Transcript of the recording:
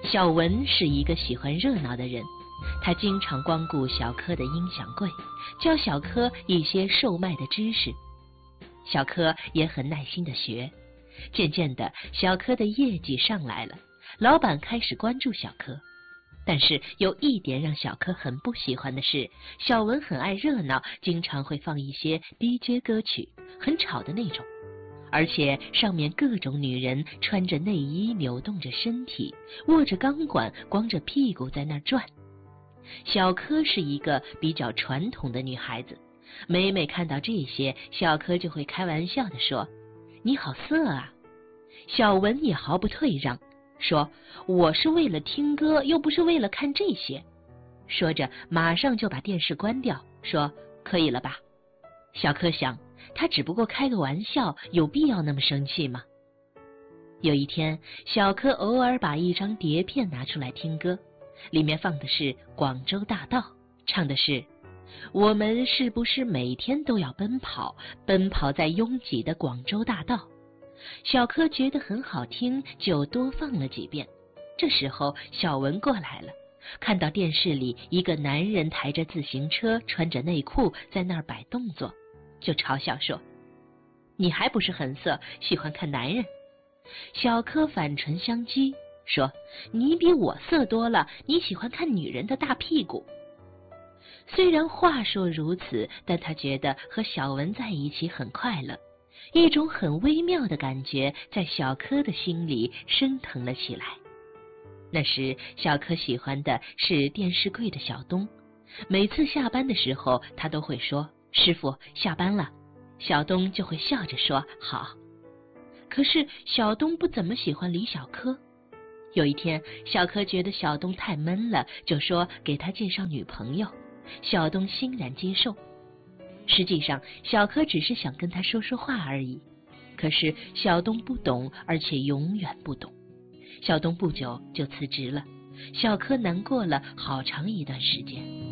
小文是一个喜欢热闹的人，他经常光顾小柯的音响柜，教小柯一些售卖的知识。小柯也很耐心地学，渐渐的，小柯的业绩上来了，老板开始关注小柯。但是有一点让小柯很不喜欢的是，小文很爱热闹，经常会放一些低阶歌曲，很吵的那种，而且上面各种女人穿着内衣，扭动着身体，握着钢管，光着屁股在那儿转。小柯是一个比较传统的女孩子，每每看到这些，小柯就会开玩笑地说：“你好色啊！”小文也毫不退让，说：“我是为了听歌，又不是为了看这些。”说着马上就把电视关掉，说：“可以了吧？”小柯想，他只不过开个玩笑，有必要那么生气吗？有一天，小柯偶尔把一张碟片拿出来听歌，里面放的是《广州大道》，唱的是：“我们是不是每天都要奔跑，奔跑在拥挤的广州大道？”小柯觉得很好听，就多放了几遍。这时候小文过来了，看到电视里一个男人抬着自行车，穿着内裤在那儿摆动作，就嘲笑说：“你还不是很色，喜欢看男人？”小柯反唇相讥说：“你比我色多了，你喜欢看女人的大屁股。”虽然话说如此，但他觉得和小文在一起很快乐，一种很微妙的感觉在小柯的心里升腾了起来。那时小柯喜欢的是电视柜的小东，每次下班的时候他都会说：“师傅，下班了。”小东就会笑着说：“好。”可是小东不怎么喜欢理小柯。有一天，小柯觉得小东太闷了，就说给他介绍女朋友。小东欣然接受。实际上，小柯只是想跟他说说话而已。可是小东不懂，而且永远不懂。小东不久就辞职了，小柯难过了好长一段时间。